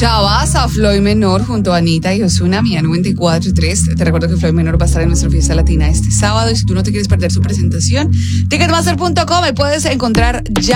Escuchabas a Floyd Menor junto a Anita y Ozuna, Mía 94.3. Te recuerdo que Floyd Menor va a estar en nuestra fiesta latina este sábado y si tú no te quieres perder su presentación, ticketmaster.com, puedes encontrar ya